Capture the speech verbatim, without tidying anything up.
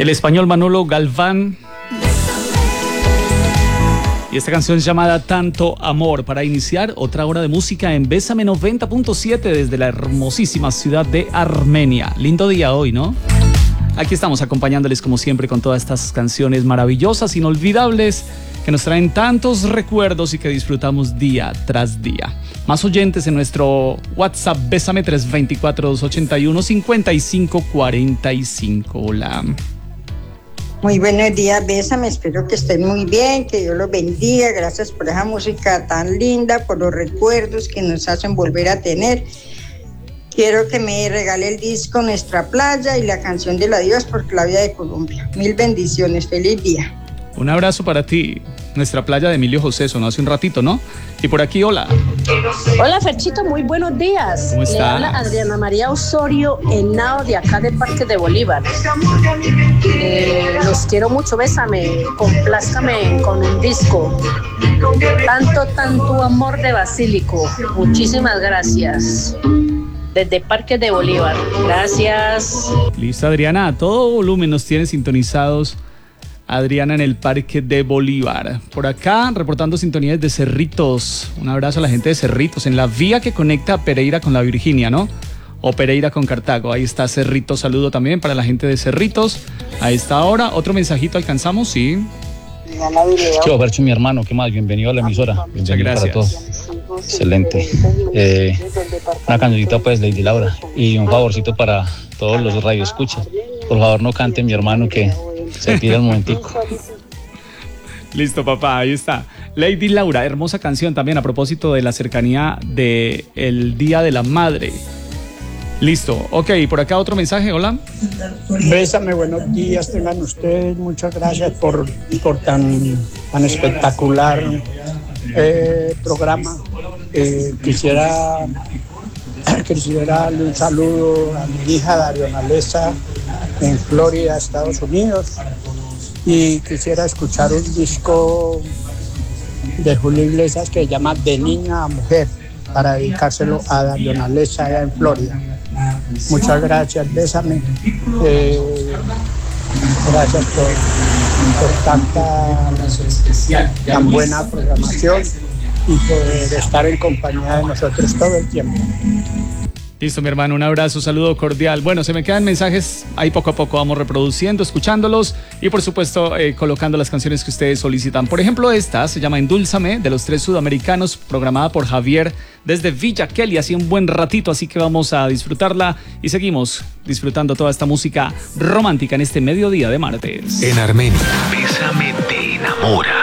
el español Manolo Galván. Y esta canción es llamada Tanto Amor, para iniciar otra hora de música en Bésame noventa punto siete desde la hermosísima ciudad de Armenia. Lindo día hoy, ¿no? Aquí estamos acompañándoles como siempre con todas estas canciones maravillosas, inolvidables, que nos traen tantos recuerdos y que disfrutamos día tras día. Más oyentes en nuestro WhatsApp, Bésame tres dos cuatro, dos ocho uno, cinco cinco cuatro cinco. Hola. Muy buenos días, Bésame, espero que estén muy bien, que Dios los bendiga, gracias por esa música tan linda, por los recuerdos que nos hacen volver a tener. Quiero que me regale el disco Nuestra Playa y la canción del adiós por Claudia de Colombia. Mil bendiciones, feliz día. Un abrazo para ti. Nuestra Playa de Emilio José sonó hace un ratito, ¿no? Y por aquí, hola. Hola, Ferchito, muy buenos días. ¿Cómo estás? Le habla Adriana María Osorio, Henao, de acá de Parque de Bolívar. Eh, los quiero mucho, Bésame, complázcame con un disco. Tanto, tanto amor de Basílico. Muchísimas gracias. Desde Parque de Bolívar. Gracias. Listo, Adriana, a todo volumen nos tiene sintonizados. Adriana en el Parque de Bolívar. Por acá, reportando sintonías de Cerritos. Un abrazo a la gente de Cerritos, en la vía que conecta a Pereira con la Virginia, ¿no? O Pereira con Cartago. Ahí está Cerritos. Saludo también para la gente de Cerritos. A esta hora, otro mensajito alcanzamos, sí. Yo, Bercho, mi hermano, ¿qué más? Bienvenido a la emisora. Muchas Bienvenido gracias. Para todos. Excelente. Eh, una cancioncita, pues, Lady Laura. Y un favorcito para todos los radioescuchas. Por favor, no cante, mi hermano, que se pide un momentico. Listo, papá, ahí está. Lady Laura, hermosa canción también a propósito de la cercanía del Día de la Madre. Listo, ok, por acá otro mensaje, hola. Bésame, buenos días, tengan ustedes, muchas gracias por, por tan, tan espectacular eh, programa. Eh, quisiera, quisiera darle un saludo a mi hija Dariona Lesa en Florida, Estados Unidos, y quisiera escuchar un disco de Julio Iglesias que se llama De Niña a Mujer, para dedicárselo a Dariona Lesa allá en Florida. Muchas gracias, Bésame. Eh, gracias por, por tanta tan buena programación y por estar en compañía de nosotros todo el tiempo. Listo, mi hermano, un abrazo, saludo cordial. Bueno, se me quedan mensajes, ahí poco a poco vamos reproduciendo, escuchándolos y por supuesto eh, colocando las canciones que ustedes solicitan. Por ejemplo, esta se llama Endúlzame, de los Tres Sudamericanos, programada por Javier desde Villa Kelly, hace un buen ratito, así que vamos a disfrutarla y seguimos disfrutando toda esta música romántica en este mediodía de martes. En Armenia, Bésame te enamora.